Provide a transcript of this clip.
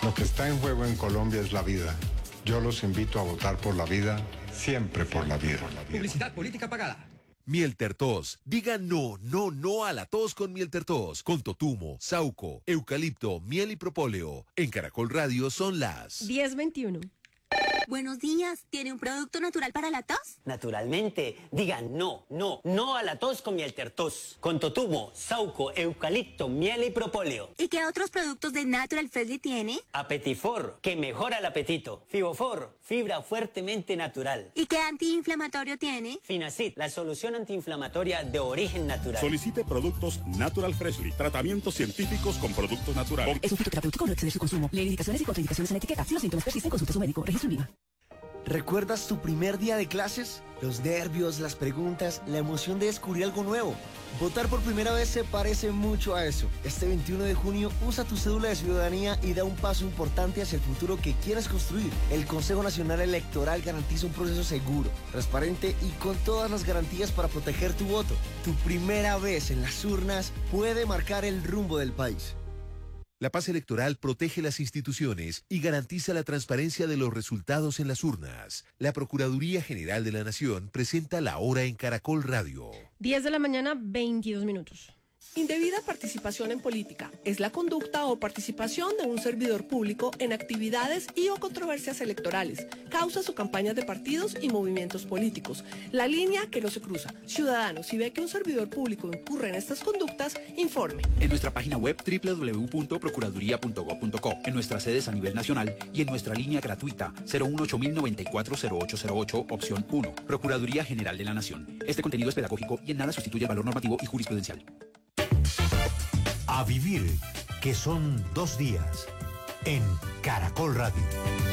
Lo que está en juego en Colombia es la vida. Yo los invito a votar por la vida, siempre por la vida. Publicidad política pagada. Miel Tertos. Diga no, no, no a la tos con Miel Tertos. Con totumo, sauco, eucalipto, miel y propóleo. En Caracol Radio son las 10:21. Buenos días, ¿tiene un producto natural para la tos? Naturalmente, digan no, no, no a la tos con Miel Tertos. Con totumo, sauco, eucalipto, miel y propóleo. ¿Y qué otros productos de Natural Freshly tiene? Apetifor, que mejora el apetito. Fibofor, fibra fuertemente natural. ¿Y qué antiinflamatorio tiene? Finacid, la solución antiinflamatoria de origen natural. Solicite productos Natural Freshly. Tratamientos científicos con productos naturales. Es un fitoterapéutico, no exceder su consumo. Lee indicaciones y contraindicaciones en etiqueta. Si los síntomas persisten, consulte a su médico. Registro en Viva. ¿Recuerdas tu primer día de clases? Los nervios, las preguntas, la emoción de descubrir algo nuevo. Votar por primera vez se parece mucho a eso. Este 21 de junio usa tu cédula de ciudadanía y da un paso importante hacia el futuro que quieres construir. El Consejo Nacional Electoral garantiza un proceso seguro, transparente y con todas las garantías para proteger tu voto. Tu primera vez en las urnas puede marcar el rumbo del país. La paz electoral protege las instituciones y garantiza la transparencia de los resultados en las urnas. La Procuraduría General de la Nación presenta La Hora en Caracol Radio. 10:22. Indebida participación en política es la conducta o participación de un servidor público en actividades y o controversias electorales, causas o campañas de partidos y movimientos políticos. La línea que no se cruza. Ciudadano, si ve que un servidor público incurre en estas conductas, informe. En nuestra página web www.procuraduría.gov.co, en nuestras sedes a nivel nacional y en nuestra línea gratuita 018-094-0808, opción 1. Procuraduría General de la Nación. Este contenido es pedagógico y en nada sustituye el valor normativo y jurisprudencial. A vivir, que son 2 días, en Caracol Radio.